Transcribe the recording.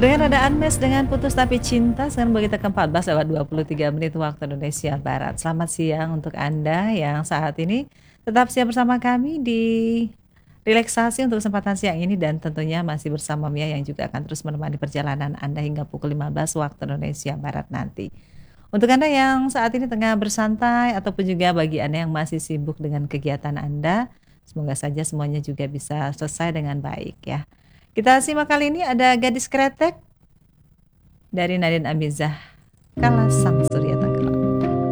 Dengan ada Unmesh dengan Putus Tapi Cinta, sekarang begitu ke-14 lewat 23 menit waktu Indonesia Barat. Selamat siang untuk Anda yang saat ini tetap siap bersama kami di relaksasi untuk kesempatan siang ini dan tentunya masih bersama Mia yang juga akan terus menemani perjalanan Anda hingga pukul 15 waktu Indonesia Barat nanti. Untuk Anda yang saat ini tengah bersantai ataupun juga bagi Anda yang masih sibuk dengan kegiatan Anda, semoga saja semuanya juga bisa selesai dengan baik ya. Kita simak kali ini ada Gadis Kretek dari Nadine Amizah, Kala Sang Surya.